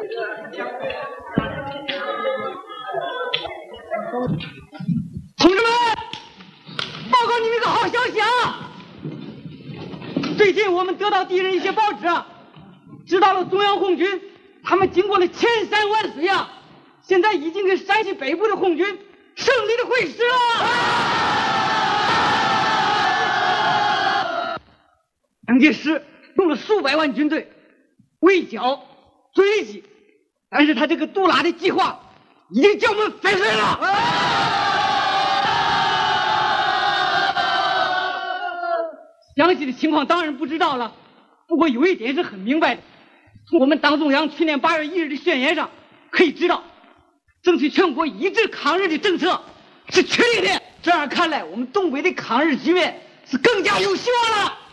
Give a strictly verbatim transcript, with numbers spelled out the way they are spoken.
同志们，报告你们一个好消息啊！最近我们得到敌人一些报纸啊，知道了中央红军他们经过了千山万水啊，现在已经跟山西北部的红军胜利的会师了。蒋介石用了数百万军队围剿追击，但是他这个杜拉的计划已经叫我们粉碎了。详细的情况当然不知道了，不过有一点是很明白的，从我们党中央去年八月一日的宣言上可以知道，争取全国一致抗日的政策是确定的。这样看来，我们东北的抗日局面是更加有希望了。